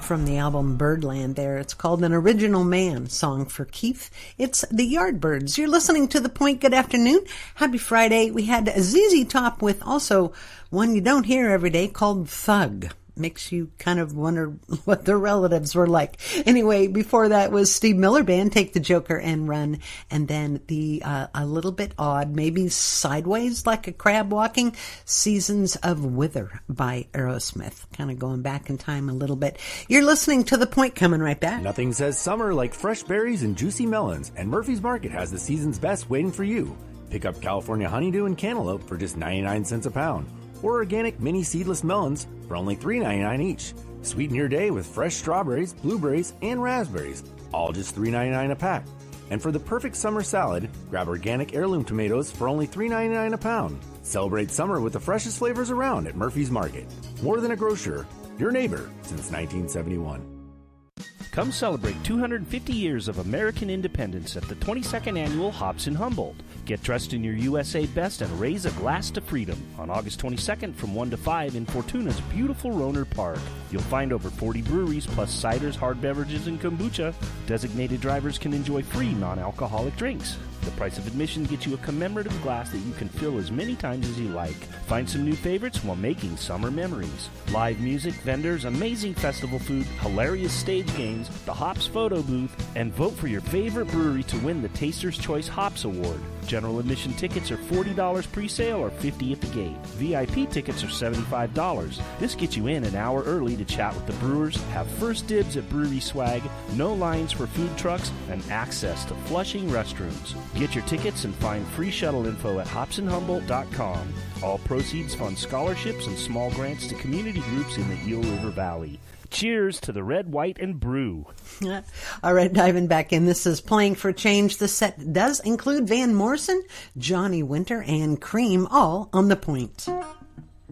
from the album Birdland there. It's called An Original Man, song for Keith. It's the Yardbirds. You're listening to The Point. Good afternoon. Happy Friday. We had ZZ Top with also one you don't hear every day called Thug. Makes you kind of wonder what their relatives were like. Anyway, before that was Steve Miller Band, Take the Joker and Run. And then the a little bit odd, maybe sideways like a crab walking, Seasons of Wither by Aerosmith. Kind of going back in time a little bit. You're listening to The Point, coming right back. Nothing says summer like fresh berries and juicy melons, and Murphy's Market has the season's best waiting for you. Pick up California honeydew and cantaloupe for just 99 cents a pound, or organic mini seedless melons for only $3.99 each. Sweeten your day with fresh strawberries, blueberries, and raspberries, all just $3.99 a pack. And for the perfect summer salad, grab organic heirloom tomatoes for only $3.99 a pound. Celebrate summer with the freshest flavors around at Murphy's Market. More than a grocer, your neighbor since 1971. Come celebrate 250 years of American independence at the 22nd Annual Hops in Humboldt. Get dressed in your USA best and raise a glass to freedom on August 22nd from 1 to 5 in Fortuna's beautiful Roner Park. You'll find over 40 breweries plus ciders, hard beverages, and kombucha. Designated drivers can enjoy free non-alcoholic drinks. The price of admission gets you a commemorative glass that you can fill as many times as you like. Find some new favorites while making summer memories. Live music, vendors, amazing festival food, hilarious stage games, the Hops photo booth, and vote for your favorite brewery to win the Taster's Choice Hops Award. General admission tickets are $40 pre-sale or $50 at the gate. VIP tickets are $75. This gets you in an hour early to chat with the brewers, have first dibs at brewery swag, no lines for food trucks, and access to Flushing restrooms. Get your tickets and find free shuttle info at hopsinhumboldt.com. All proceeds fund scholarships and small grants to community groups in the Eel River Valley. Cheers to the red, white, and brew. All right, diving back in. This is Playing for Change. The set does include Van Morrison, Johnny Winter, and Cream, all on The Point.